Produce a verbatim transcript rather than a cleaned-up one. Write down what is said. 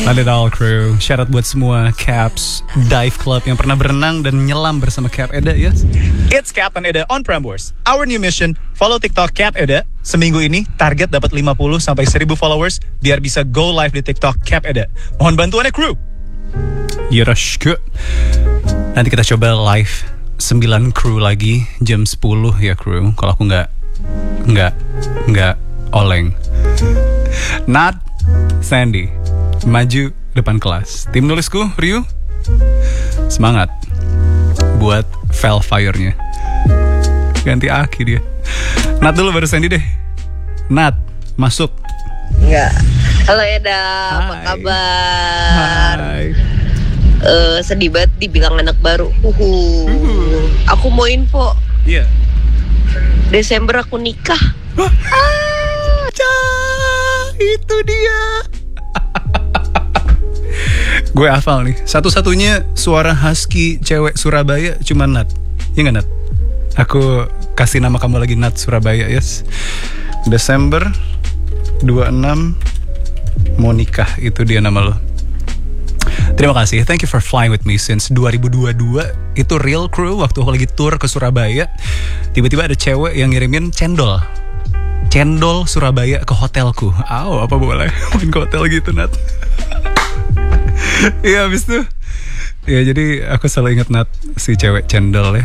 Not at all crew. Shout out buat semua Caps Dive Club yang pernah berenang dan nyelam bersama Cap Eda, yes? It's Cap and Eda on Prambors. Our new mission, follow TikTok Cap Eda. Seminggu ini target dapat lima puluh sampai seribu followers biar bisa go live di TikTok Cap Eda. Mohon bantuannya crew. Yoroshiku. Nanti kita coba live sembilan crew lagi jam sepuluh ya crew. Kalau aku nggak nggak nggak oleng. Not Sandy maju depan kelas. Tim nulisku Ryu semangat buat file fire-nya. Ganti Aki dia. Nat dulu baru Sandy deh. Nat masuk. Enggak. Halo Eda, apa kabar? Hai. Uh, sedih banget dibilang anak baru. Uhu. Uhuh. Aku mau info. Iya. Yeah. Desember aku nikah. Ah, cah, itu dia. Gue hafal nih. Satu-satunya suara husky cewek Surabaya cuma Nat. Iya gak Nat? Aku kasih nama kamu lagi Nat Surabaya, yes. Desember dua puluh enam mau nikah, itu dia nama lo. Terima kasih, thank you for flying with me since dua ribu dua puluh dua. Itu real crew, waktu aku lagi tour ke Surabaya. Tiba-tiba ada cewek yang ngirimin cendol Cendol Surabaya ke hotelku. Aw, apa boleh main ke hotel gitu Nat. Iya abis itu ya jadi aku selalu ingat Nat si cewek cendol ya.